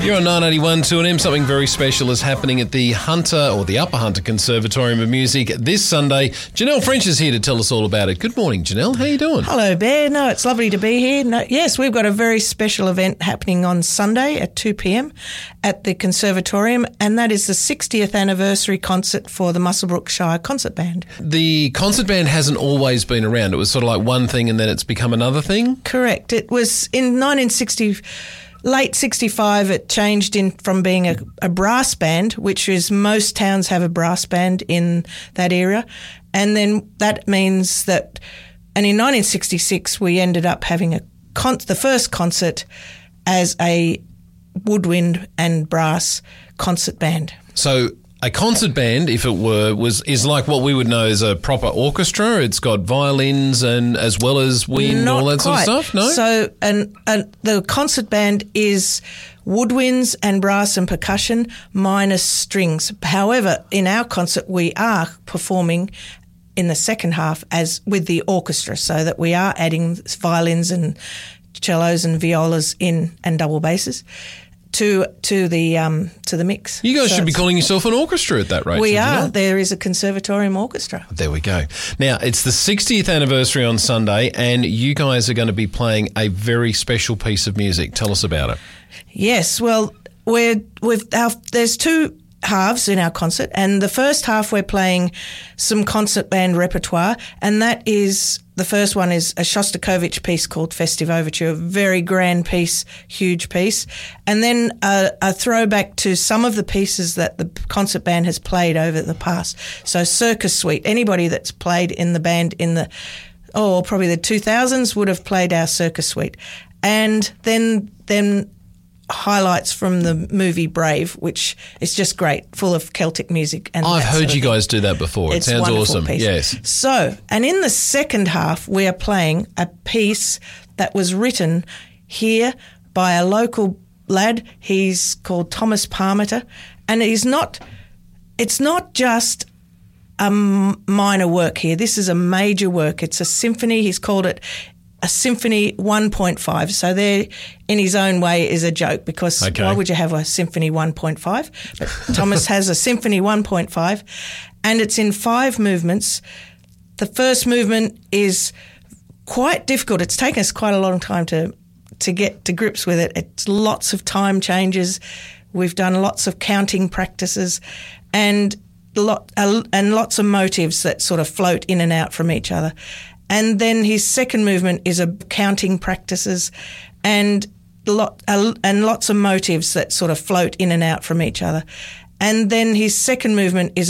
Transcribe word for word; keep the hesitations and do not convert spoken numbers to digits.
You're on nine eighty-one two N M. Something very special is happening at the Hunter or the Upper Hunter Conservatorium of Music this Sunday. Janelle French is here to tell us all about it. Good morning, Janelle. How are you doing? Hello, Bear. No, it's lovely to be here. No, yes, we've got a very special event happening on Sunday at two p.m. at the Conservatorium, and that is the sixtieth anniversary concert for the Muswellbrook Shire Concert Band. The concert band hasn't always been around. It was sort of like one thing and then it's become another thing? Correct. It was in nineteen sixty... Late sixty-five, it changed in from being a, a brass band, which is most towns have a brass band in that area. And then that means that, and in nineteen sixty-six, we ended up having a con- the first concert as a woodwind and brass concert band. So a concert band, if it were, was is like what we would know as a proper orchestra. It's got violins and as well as wind and all that quite. sort of stuff, no? So and, and the concert band is woodwinds and brass and percussion minus strings. However, in our concert, we are performing in the second half as with the orchestra, so that we are adding violins and cellos and violas in and double basses to to the um, to the mix. You guys so should be calling yourself an orchestra at that rate. We are. You know? There is a conservatorium orchestra. There we go. Now, it's the sixtieth anniversary on Sunday, and you guys are going to be playing a very special piece of music. Tell us about it. Yes, well, we're we've our, there's two halves in our concert, and the first half we're playing some concert band repertoire, and that is the first one is a Shostakovich piece called Festive Overture, a very grand piece, huge piece, and then a, a throwback to some of the pieces that the concert band has played over the past. So Circus Suite, anybody that's played in the band in the, oh, probably the two thousands would have played our Circus Suite. And then then highlights from the movie Brave, which is just great, full of Celtic music. And I've heard you guys do that before. It it's sounds awesome. Piece. Yes. So, and in the second half, we are playing a piece that was written here by a local lad. He's called Thomas Parmiter, and he's not. It's not just a minor work here. This is a major work. It's a symphony. He's called it a Symphony one point five. So there, in his own way, is a joke because okay. why would you have a Symphony one point five? But Thomas has a Symphony one point five, and it's in five movements. The first movement is quite difficult. It's taken us quite a long time to to get to grips with it. It's lots of time changes. We've done lots of counting practices, and lot uh, and lots of motives that sort of float in and out from each other. And then his second movement is a counting practices and lot uh, and lots of motives that sort of float in and out from each other. And then his second movement is